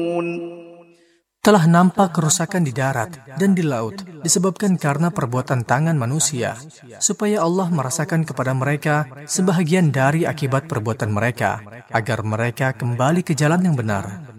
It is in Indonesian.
Telah nampak kerusakan di darat dan di laut disebabkan karena perbuatan tangan manusia, supaya Allah merasakan kepada mereka sebahagian dari akibat perbuatan mereka, agar mereka kembali ke jalan yang benar.